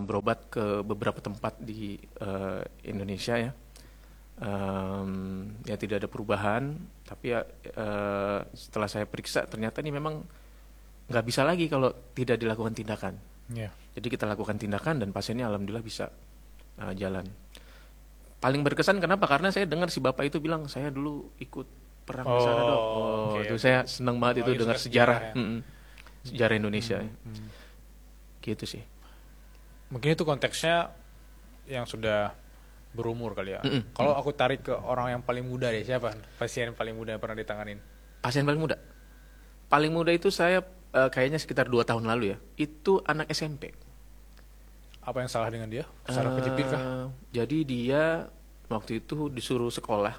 berobat ke beberapa tempat di Indonesia ya. Ya tidak ada perubahan, tapi ya setelah saya periksa ternyata ini memang nggak bisa lagi kalau tidak dilakukan tindakan. Yeah. Jadi kita lakukan tindakan dan pasiennya alhamdulillah bisa jalan. Paling berkesan kenapa? Karena saya dengar si bapak itu bilang saya dulu ikut perang di sana dok. Itu saya senang banget itu dengar sejarah, sejarah Indonesia. Gitu sih. Mungkin itu konteksnya yang sudah berumur kali ya. Kalau aku tarik ke orang yang paling muda deh, siapa pasien paling muda yang pernah ditanganin? Pasien paling muda? Paling muda itu saya kayaknya sekitar 2 tahun lalu ya. Itu anak SMP. Apa yang salah dengan dia? Saraf kejepit kah? Jadi dia waktu itu disuruh sekolah,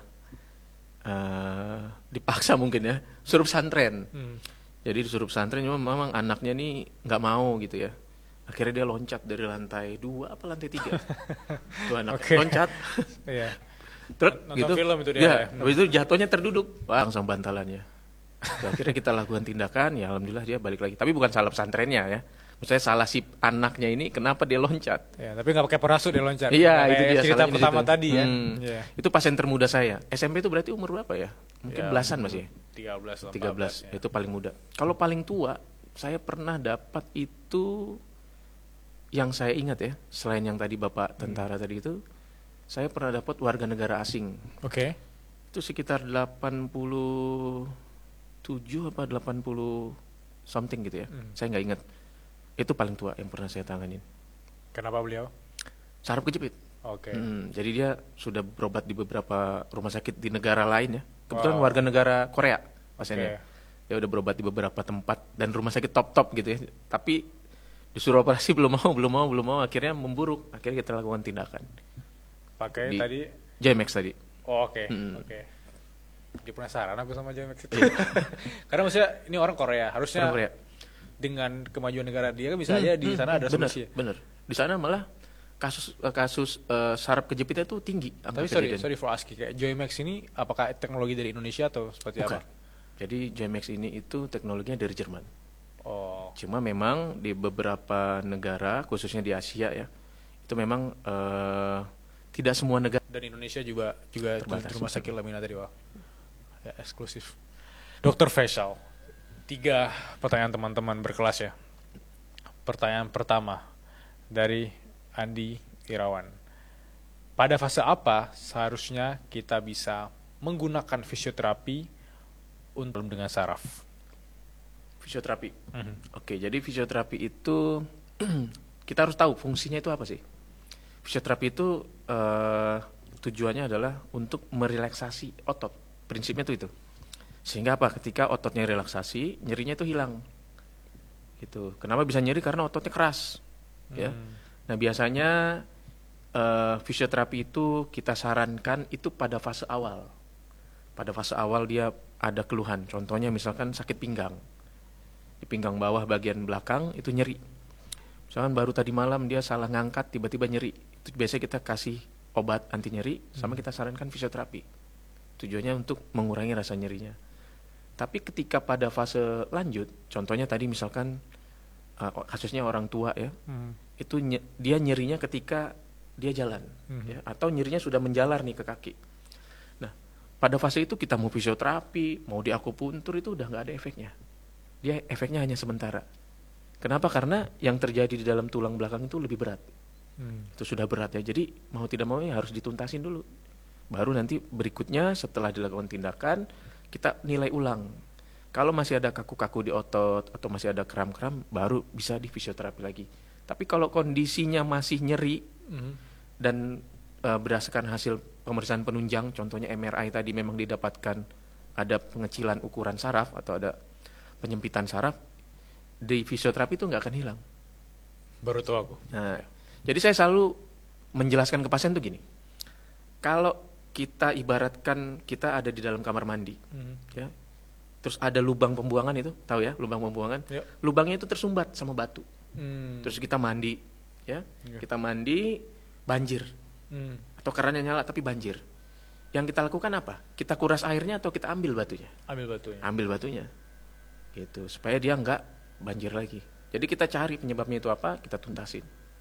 dipaksa mungkin ya, suruh pesantren. Jadi disuruh pesantren, cuma memang anaknya nih nggak mau gitu ya. Akhirnya dia loncat dari lantai 2 apa lantai 3. Tuh anak loncat. Iya. Terus Nonton gitu. film itu dia. Ya, habis itu jatuhnya terduduk, langsung bantalannya. Akhirnya kita lakukan tindakan, ya alhamdulillah dia balik lagi. Tapi bukan salah pesantrennya ya. Maksudnya salah si anaknya ini kenapa dia loncat. Ya, tapi nggak pakai parasut dia loncat. Iya, itu dia cerita salahnya pertama di situ. tadi ya. Yeah. Itu pasien termuda saya. SMP itu berarti umur berapa ya? Mungkin Ya, belasan masih. 13 13. Ya. Itu paling muda. Kalau paling tua, saya pernah dapat itu yang saya ingat ya, selain yang tadi Bapak tentara tadi itu, saya pernah dapat warga negara asing. Oke. Itu sekitar 87 apa 80 something gitu ya. Saya nggak ingat. Itu paling tua yang pernah saya tanganin. Kenapa beliau? Saraf kejepit. Oke. Jadi dia sudah berobat di beberapa rumah sakit di negara lain ya. Kebetulan warga negara Korea pasiennya. Dia udah berobat di beberapa tempat dan rumah sakit top-top gitu ya. Tapi disuruh operasi belum mau. Akhirnya memburuk. Akhirnya kita lakukan tindakan. Pakai Di tadi? JMX tadi. Oh, oke. Dia penasaran aku sama JMX itu. Karena maksudnya ini orang Korea. Harusnya Orang Korea. dengan kemajuan negara dia kan bisa aja di sana ada solusi. Bener. Di sana malah kasus saraf kejepitnya itu tinggi. Tapi sorry for asking, kayak JMX ini apakah teknologi dari Indonesia atau seperti Bukan. apa? Jadi JMX ini itu teknologinya dari Jerman. Oh, Cuma memang di beberapa negara, khususnya di Asia ya, itu memang tidak semua negara. dan Indonesia juga Terbatas. rumah sakit Lamina tadi, wah. Ya, eksklusif. Dr. Faisal, 3 pertanyaan teman-teman berkelas ya. Pertanyaan pertama dari Andi Irawan. Pada fase apa seharusnya kita bisa menggunakan fisioterapi untuk dengan saraf? Fisioterapi. Oke, jadi fisioterapi itu kita harus tahu fungsinya itu apa sih. Fisioterapi itu tujuannya adalah untuk merelaksasi otot. Prinsipnya itu. Sehingga apa? Ketika ototnya relaksasi, nyerinya itu hilang. Gitu. Kenapa bisa nyeri? Karena ototnya keras. Ya. Nah, biasanya fisioterapi itu kita sarankan itu pada fase awal. Pada fase awal dia ada keluhan. Contohnya misalkan sakit pinggang. Di pinggang bawah bagian belakang itu nyeri. Misalkan baru tadi malam dia salah ngangkat tiba-tiba nyeri. Itu biasanya kita kasih obat anti nyeri sama kita sarankan fisioterapi. Tujuannya untuk mengurangi rasa nyerinya. Tapi ketika pada fase lanjut, contohnya tadi misalkan kasusnya orang tua ya, itu dia nyerinya ketika dia jalan, ya, atau nyerinya sudah menjalar nih ke kaki. Nah, pada fase itu kita mau fisioterapi, mau diakupuntur itu udah nggak ada efeknya. Dia efeknya hanya sementara. Kenapa? Karena yang terjadi di dalam tulang belakang itu lebih berat. Itu sudah berat ya. Jadi mau tidak mau ya harus dituntasin dulu. Baru nanti berikutnya setelah dilakukan tindakan kita nilai ulang. Kalau masih ada kaku-kaku di otot atau masih ada kram-kram, baru bisa di fisioterapi lagi. Tapi kalau kondisinya masih nyeri dan berdasarkan hasil pemeriksaan penunjang, contohnya MRI tadi memang didapatkan ada pengecilan ukuran saraf atau ada penyempitan saraf, di fisioterapi itu nggak akan hilang. Baru tahu aku. Nah, jadi saya selalu menjelaskan ke pasien tuh gini. Kalau kita ibaratkan kita ada di dalam kamar mandi, ya. Terus ada lubang pembuangan itu, tahu ya, lubang pembuangan. Yep. Lubangnya itu tersumbat sama batu. Terus kita mandi, ya. Kita mandi, banjir. Atau kerannya nyala tapi banjir. Yang kita lakukan apa? Kita kuras airnya atau kita ambil batunya? Ambil batunya. Gitu, supaya dia nggak banjir lagi. Jadi kita cari penyebabnya itu apa, kita tuntasin.